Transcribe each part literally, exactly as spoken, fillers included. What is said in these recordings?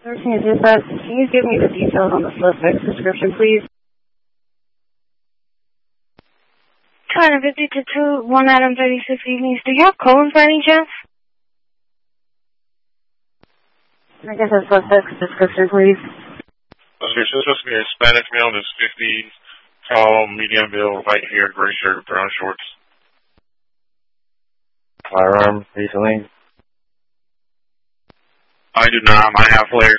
thirteen is dispatch. Can you give me the details on the suspect's description, please? two fifty-two, one Adam thirty-six evenings. Do you have codes by any chance? I guess the suspect's description, please. Okay, so it's supposed to be a Hispanic male that's fifty, tall, medium build, white hair, gray shirt, brown shorts. Firearm recently? I do not. I have flares.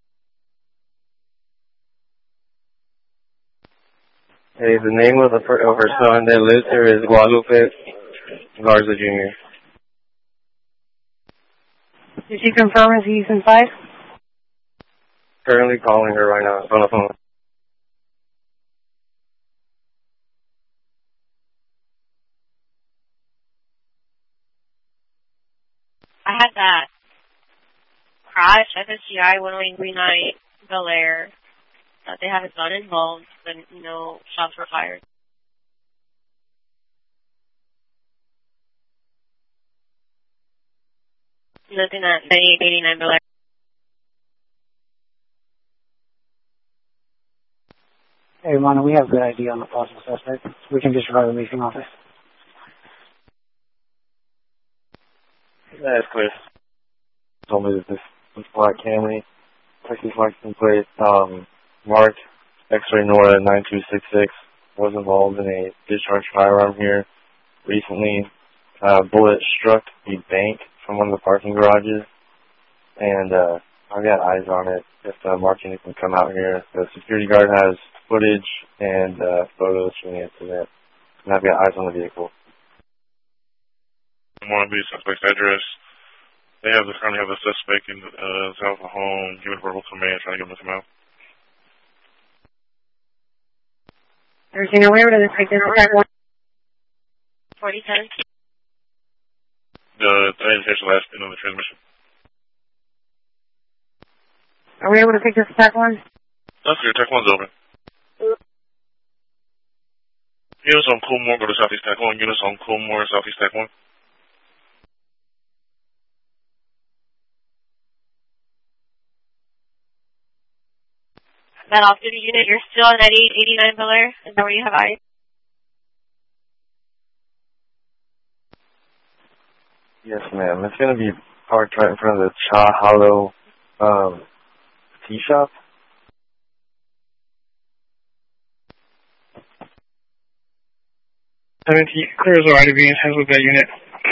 Hey, the name of the of her son that lives here is Guadalupe Garza Junior Did she confirm is he inside? Currently calling her right now on the phone. I had that crash, F S G I one oh eight Green Knight, Bel Air. Uh, they had a gun involved, but no shots were fired. Nothing at ninety-eight eighty-nine Bel Air. Hey, Mona, we have good I D on the possible suspect. We can just run the leasing office. That's clear. Told me that this, this black Camry, Texas license plate, um, marked X-ray Nora nine two six six, was involved in a discharged firearm here recently. Uh, bullet struck the bank from one of the parking garages, and uh, I've got eyes on it. If the marking can come out here, the security guard has footage and uh, photos from the incident, and I've got eyes on the vehicle. One of the suspect's address. They have the currently have the suspect in uh, South home, giving verbal command, trying to get him to come out. thirteen, are we able to take this attack one? forty ten. The I didn't catch the last bit of the transmission. Are we able to take this attack one? That's good. Tech one's open. Units on Coolmore, go to Southeast Tech one. Units on Coolmore, Southeast Tech one. That off-duty unit, you're still on ninety-eight eighty-nine Bel Air? Is that where you have eyes? Yes, ma'am. It's going to be parked right in front of the Cha Hollow um, tea shop. seventeen, clears the right of being hands with that unit.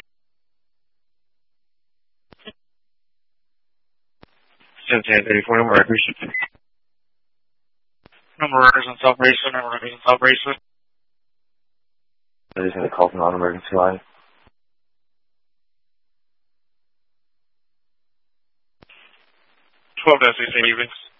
seventeen thirty-four, number records. Number records on South Bracelet, number records on South Bracelet. I'm just going to call from the emergency line. twelve dash sixteen evenings.